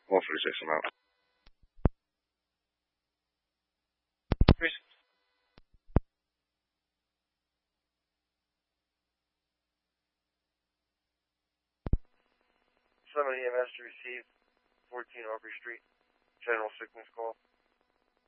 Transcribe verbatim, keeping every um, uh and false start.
one forty-six, I'm out. Summit E M S to receive fourteen Aubrey Street, general sickness call.